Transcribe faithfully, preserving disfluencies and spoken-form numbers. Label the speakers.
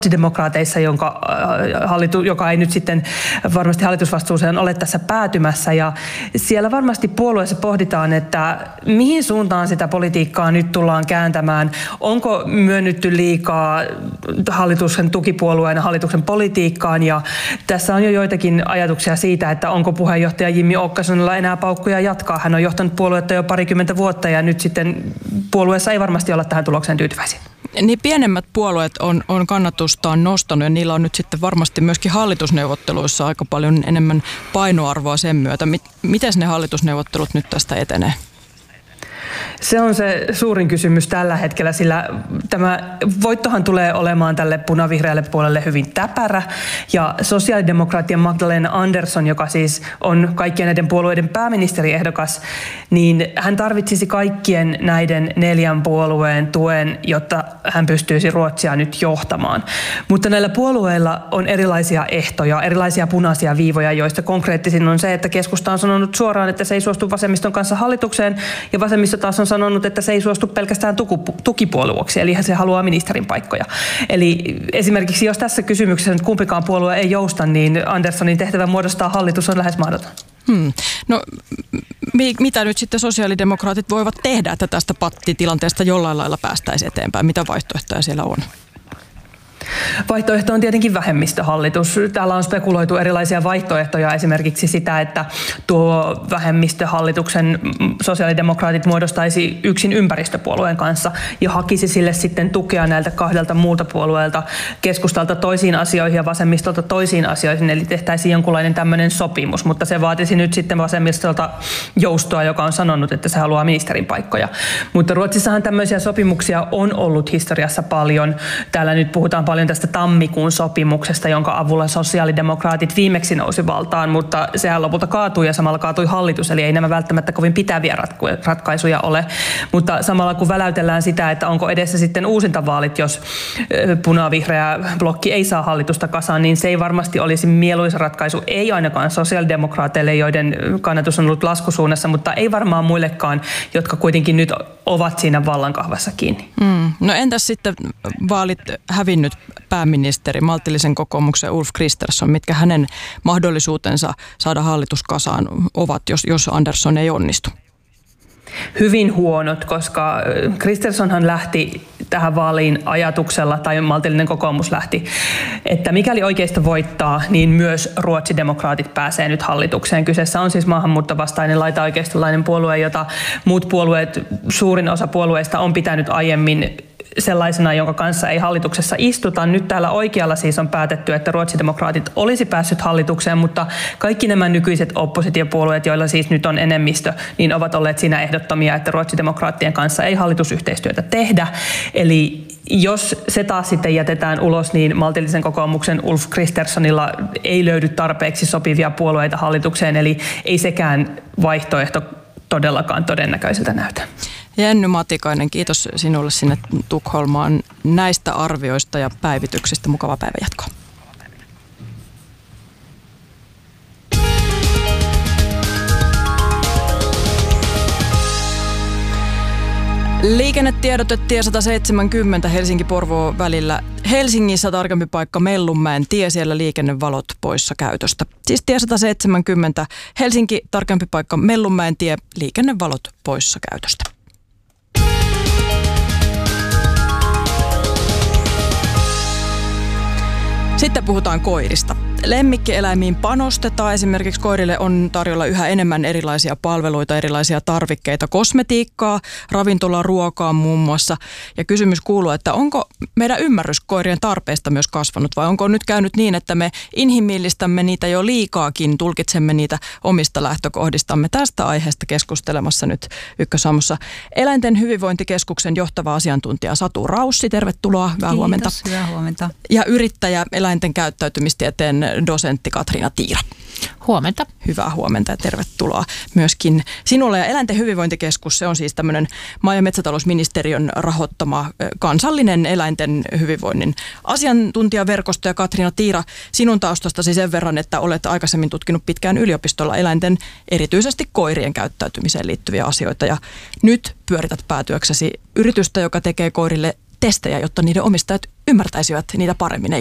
Speaker 1: demokraateissa, jonka, hallitu, joka ei nyt sitten varmasti hallitusvastuuseen ole tässä päätymässä. Ja siellä varmasti puolueessa pohditaan, että mihin suuntaan sitä politiikkaa nyt tullaan kääntämään. Onko myönnytty liikaa hallituksen tukipuolueena hallituksen politiikkaan? Ja tässä on jo joitakin ajatuksia siitä, että onko puheenjohtaja Jimmy Åkessonilla enää paukkuja jatkaa. Hän on johtanut puoluetta jo parikymmentä vuotta ja nyt sitten puolueessa ei varmasti olla tähän tulokseen tyytyväisiä.
Speaker 2: Niin pienemmät puolueet on, on kannatustaan nostanut ja niillä on nyt sitten varmasti myöskin hallitusneuvotteluissa aika paljon enemmän painoarvoa sen myötä. Miten ne hallitusneuvottelut nyt tästä etenee?
Speaker 1: Se on se suurin kysymys tällä hetkellä, sillä tämä voittohan tulee olemaan tälle punavihreälle puolelle hyvin täpärä. Ja sosiaalidemokraattien Magdalena Andersson, joka siis on kaikkien näiden puolueiden pääministeriehdokas, niin hän tarvitsisi kaikkien näiden neljän puolueen tuen, jotta hän pystyisi Ruotsia nyt johtamaan. Mutta näillä puolueilla on erilaisia ehtoja, erilaisia punaisia viivoja, joista konkreettisin on se, että keskusta on sanonut suoraan, että se ei suostu vasemmiston kanssa hallitukseen, ja vasemmisto taas on sanonut, että se ei suostu pelkästään tukipuolueeksi, eli se haluaa ministerin paikkoja. Eli esimerkiksi jos tässä kysymyksessä nyt kumpikaan puolue ei jousta, niin Anderssonin tehtävä muodostaa hallitus on lähes mahdoton.
Speaker 2: Hmm. No mi- mitä nyt sitten sosiaalidemokraatit voivat tehdä, että tästä pattitilanteesta jollain lailla päästäisiin eteenpäin? Mitä vaihtoehtoja siellä on?
Speaker 1: Vaihtoehto on tietenkin vähemmistöhallitus. Täällä on spekuloitu erilaisia vaihtoehtoja, esimerkiksi sitä, että tuo vähemmistöhallituksen sosiaalidemokraatit muodostaisi yksin ympäristöpuolueen kanssa ja hakisi sille sitten tukea näiltä kahdelta muulta puolueelta, keskustalta toisiin asioihin ja vasemmistolta toisiin asioihin, eli tehtäisiin jonkunlainen tämmöinen sopimus, mutta se vaatisi nyt sitten vasemmistolta joustoa, joka on sanonut, että se haluaa ministerin paikkoja. Mutta Ruotsissahan tämmöisiä sopimuksia on ollut historiassa paljon. Täällä nyt puhutaan paljon tästä tammikuun sopimuksesta, jonka avulla sosiaalidemokraatit viimeksi nousi valtaan, mutta sehän lopulta kaatui ja samalla kaatui hallitus, eli ei nämä välttämättä kovin pitäviä ratku- ratkaisuja ole. Mutta samalla kun väläytellään sitä, että onko edessä sitten uusintavaalit, jos punavihreä blokki ei saa hallitusta kasaan, niin se ei varmasti olisi mieluisa ratkaisu, ei ainakaan sosiaalidemokraateille, joiden kannatus on ollut laskusuunnassa, mutta ei varmaan muillekaan, jotka kuitenkin nyt ovat siinä vallankahvassa kiinni.
Speaker 2: Mm. No entäs sitten vaalit hävinnyt pääministeri, maltillisen kokoomuksen Ulf Kristersson, mitkä hänen mahdollisuutensa saada hallitus kasaan ovat, jos, jos Andersson ei onnistu?
Speaker 1: Hyvin huonot, koska Kristerssonhan lähti tähän vaaliin ajatuksella, tai maltillinen kokoomus lähti, että mikäli oikeisto voittaa, niin myös ruotsidemokraatit pääsee nyt hallitukseen. Kyseessä on siis maahanmuuttovastainen laitaoikeistolainen puolue, jota muut puolueet, suurin osa puolueista on pitänyt aiemmin sellaisena, jonka kanssa ei hallituksessa istuta. Nyt täällä oikealla siis on päätetty, että ruotsidemokraatit olisi päässyt hallitukseen, mutta kaikki nämä nykyiset oppositiopuolueet, joilla siis nyt on enemmistö, niin ovat olleet siinä ehdottomia, että ruotsidemokraattien kanssa ei hallitusyhteistyötä tehdä. Eli jos se taas sitten jätetään ulos, niin maltillisen kokoomuksen Ulf Kristerssonilla ei löydy tarpeeksi sopivia puolueita hallitukseen, eli ei sekään vaihtoehto todellakaan todennäköiseltä näytä.
Speaker 2: Jenny Matikainen, kiitos sinulle sinne Tukholmaan näistä arvioista ja päivityksistä. Mukavaa päivänjatkoa. Liikennetiedote tie sata seitsemänkymmentä Helsinki-Porvoo välillä. Helsingissä tarkempi paikka Mellunmäen tie, siellä liikennevalot poissa käytöstä. Siis tie sata seitsemänkymmentä Helsinki, tarkempi paikka Mellunmäen tie, liikennevalot poissa käytöstä. Sitten puhutaan koirista. Lemmikkieläimiin panostetaan. Esimerkiksi koirille on tarjolla yhä enemmän erilaisia palveluita, erilaisia tarvikkeita, kosmetiikkaa, ravintola, ruokaa muun muassa. Ja kysymys kuuluu, että onko meidän ymmärrys koirien tarpeista myös kasvanut vai onko nyt käynyt niin, että me inhimillistämme niitä jo liikaakin, tulkitsemme niitä omista lähtökohdistamme. Tästä aiheesta keskustelemassa nyt Ykkösaamussa Eläinten hyvinvointikeskuksen johtava asiantuntija Satu Raussi. Tervetuloa, hyvää
Speaker 3: Kiitos,
Speaker 2: huomenta.
Speaker 3: hyvää huomenta.
Speaker 2: Ja yrittäjä, eläinten käyttäytymistieteen dosentti Katriina Tiira.
Speaker 3: Huomenta.
Speaker 2: Hyvää huomenta ja tervetuloa myöskin sinulle. Ja Eläinten hyvinvointikeskus, se on siis tämmöinen maa- ja metsätalousministeriön rahoittama kansallinen eläinten hyvinvoinnin asiantuntijaverkosto. Ja Katriina Tiira, sinun taustastasi sen verran, että olet aikaisemmin tutkinut pitkään yliopistolla eläinten, erityisesti koirien käyttäytymiseen liittyviä asioita. Ja nyt pyörität päätyöksesi yritystä, joka tekee koirille testejä, jotta niiden omistajat ymmärtäisivät niitä paremmin,